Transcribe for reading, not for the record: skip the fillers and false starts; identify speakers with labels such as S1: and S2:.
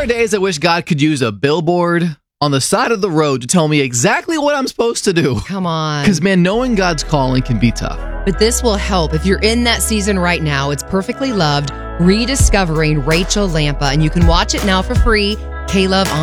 S1: days I wish God could use a billboard on the side of the road to tell me exactly what I'm supposed to do.
S2: Come on.
S1: Because, man, knowing God's calling can be tough.
S2: But this will help. If you're in that season right now, it's Perfectly Loved, Rediscovering Rachel Lampa. And you can watch it now for free. K-Love on